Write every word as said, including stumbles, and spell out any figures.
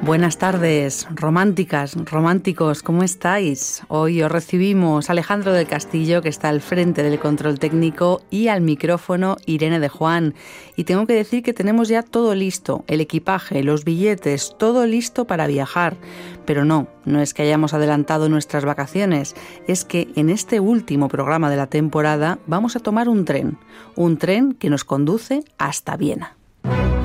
Buenas tardes, románticas, románticos, ¿cómo estáis? Hoy os recibimos Alejandro del Castillo, que está al frente del control técnico, y al micrófono Irene de Juan. Y tengo que decir que tenemos ya todo listo, el equipaje, los billetes, todo listo para viajar. Pero no, no es que hayamos adelantado nuestras vacaciones, es que en este último programa de la temporada vamos a tomar un tren, un tren que nos conduce hasta Viena.